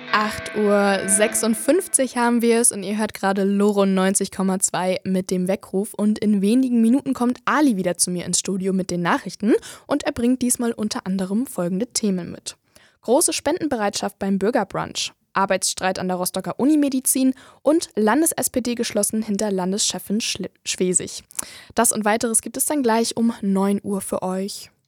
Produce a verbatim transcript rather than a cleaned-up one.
acht Uhr sechsundfünfzig haben wir es und ihr hört gerade Loro neunzig Komma zwei mit dem Weckruf. Und in wenigen Minuten kommt Ali wieder zu mir ins Studio mit den Nachrichten und er bringt diesmal unter anderem folgende Themen mit. Große Spendenbereitschaft beim Bürgerbrunch, Arbeitsstreit an der Rostocker Unimedizin und Landes-S P D geschlossen hinter Landeschefin Schli- Schwesig. Das und weiteres gibt es dann gleich um neun Uhr für euch.